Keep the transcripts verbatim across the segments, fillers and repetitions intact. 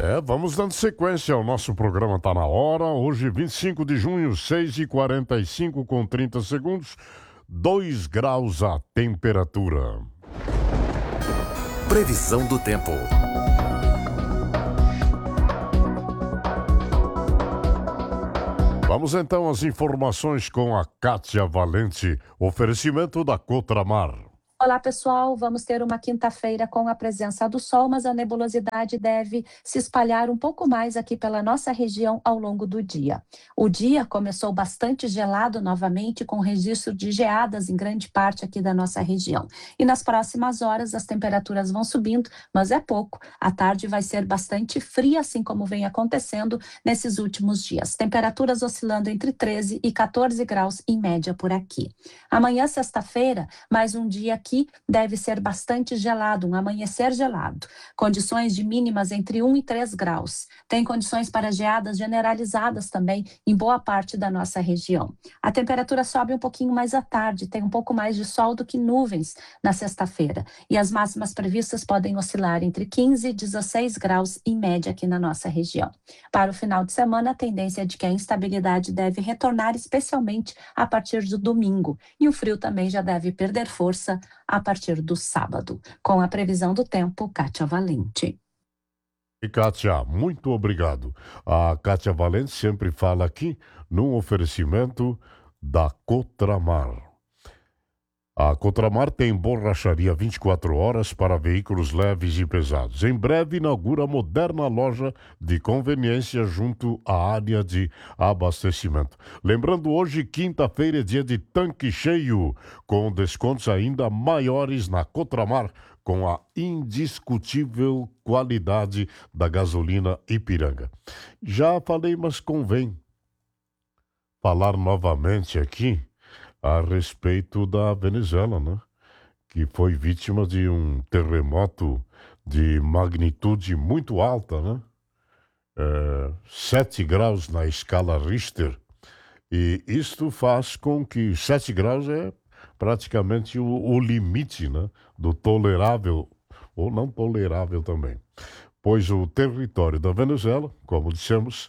É, vamos dando sequência ao nosso programa Tá na Hora. Hoje, vinte e cinco de junho, seis e quarenta e cinco com trinta segundos, dois graus a temperatura. Previsão do tempo. Vamos então às informações com a Kátia Valente, oferecimento da Cotramar. Olá, pessoal. Vamos ter uma quinta-feira com a presença do sol, mas a nebulosidade deve se espalhar um pouco mais aqui pela nossa região ao longo do dia. O dia começou bastante gelado novamente, com registro de geadas em grande parte aqui da nossa região. E nas próximas horas as temperaturas vão subindo, mas é pouco. A tarde vai ser bastante fria, assim como vem acontecendo nesses últimos dias. Temperaturas oscilando entre treze e quatorze graus em média por aqui. Amanhã, sexta-feira, mais um dia aqui deve ser bastante gelado, um amanhecer gelado. Condições de mínimas entre um e três graus. Tem condições para geadas generalizadas também em boa parte da nossa região. A temperatura sobe um pouquinho mais à tarde, tem um pouco mais de sol do que nuvens na sexta-feira. E as máximas previstas podem oscilar entre quinze e dezesseis graus em média aqui na nossa região. Para o final de semana, a tendência é de que a instabilidade deve retornar, especialmente a partir do domingo. E o frio também já deve perder força a partir do sábado. Com a previsão do tempo, Kátia Valente. E Kátia, muito obrigado. A Kátia Valente sempre fala aqui num oferecimento da Cotramar. A Cotramar tem borracharia vinte e quatro horas para veículos leves e pesados. Em breve inaugura a moderna loja de conveniência junto à área de abastecimento. Lembrando, hoje, quinta-feira, é dia de tanque cheio, com descontos ainda maiores na Cotramar, com a indiscutível qualidade da gasolina Ipiranga. Já falei, mas convém falar novamente aqui a respeito da Venezuela, né? Que foi vítima de um terremoto de magnitude muito alta, né? É, sete graus na escala Richter. E isto faz com que sete graus é praticamente o, o limite, né? Do tolerável, ou não tolerável também. Pois o território da Venezuela, como dissemos,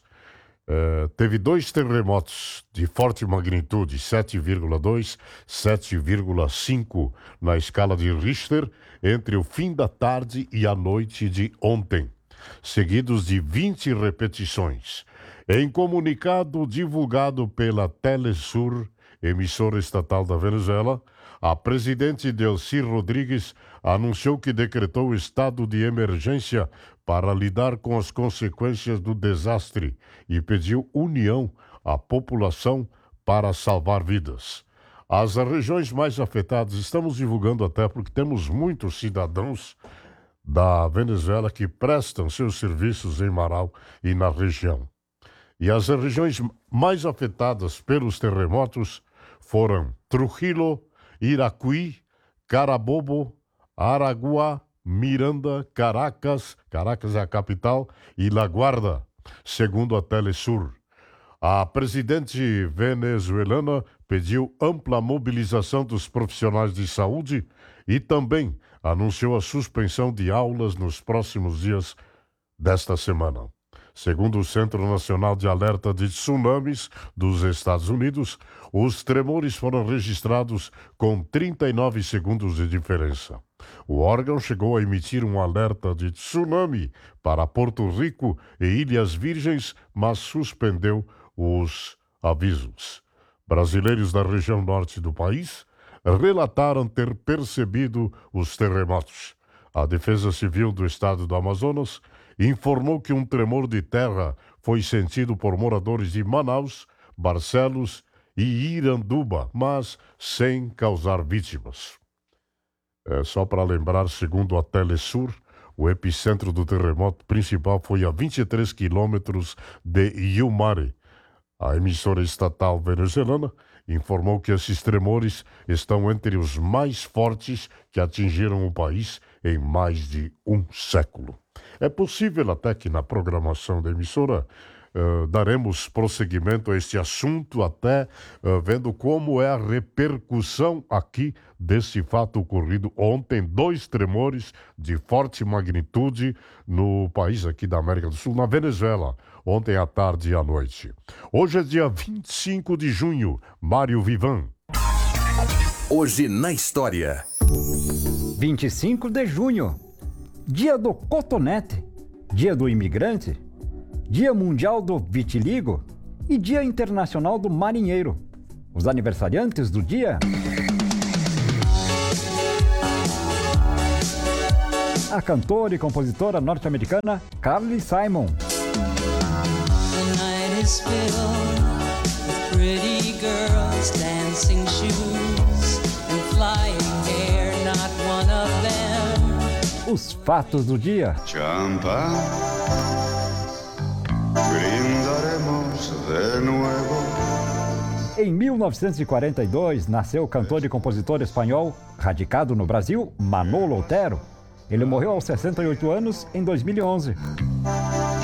Uh, teve dois terremotos de forte magnitude, sete vírgula dois, sete vírgula cinco na escala de Richter, entre o fim da tarde e a noite de ontem, seguidos de vinte repetições. Em comunicado divulgado pela Telesur, emissora estatal da Venezuela, a presidente Delcy Rodrigues anunciou que decretou estado de emergência para lidar com as consequências do desastre e pediu união à população para salvar vidas. As regiões mais afetadas, estamos divulgando até porque temos muitos cidadãos da Venezuela que prestam seus serviços em Marau e na região. E as regiões mais afetadas pelos terremotos foram Trujillo, Iraquí, Carabobo, Aragua, Miranda, Caracas, Caracas é a capital, e La Guarda, segundo a Telesur. A presidente venezuelana pediu ampla mobilização dos profissionais de saúde e também anunciou a suspensão de aulas nos próximos dias desta semana. Segundo o Centro Nacional de Alerta de Tsunamis dos Estados Unidos, os tremores foram registrados com trinta e nove segundos de diferença. O órgão chegou a emitir um alerta de tsunami para Porto Rico e Ilhas Virgens, mas suspendeu os avisos. Brasileiros da região norte do país relataram ter percebido os terremotos. A Defesa Civil do Estado do Amazonas informou que um tremor de terra foi sentido por moradores de Manaus, Barcelos e Iranduba, mas sem causar vítimas. É, só para lembrar, segundo a Telesur, o epicentro do terremoto principal foi a vinte e três quilômetros de Yumare. A emissora estatal venezuelana informou que esses tremores estão entre os mais fortes que atingiram o país em mais de um século. É possível até que na programação da emissora uh, daremos prosseguimento a este assunto, até uh, vendo como é a repercussão aqui desse fato ocorrido ontem. Dois tremores de forte magnitude no país aqui da América do Sul, na Venezuela, ontem à tarde e à noite. Hoje é dia vinte e cinco de junho. Mário Vivan. Hoje na história. vinte e cinco de junho, dia do cotonete, dia do imigrante, dia mundial do vitiligo e dia internacional do marinheiro. Os aniversariantes do dia: a cantora e compositora norte-americana Carly Simon. The night is filled with pretty girls, dancing shoes and flying hair, not one of them. Os fatos do dia: Champa, brindaremos de nuevo. em mil novecentos e quarenta e dois, nasceu o cantor e compositor espanhol, radicado no Brasil, Manolo Otero. Ele morreu aos sessenta e oito anos em dois mil e onze.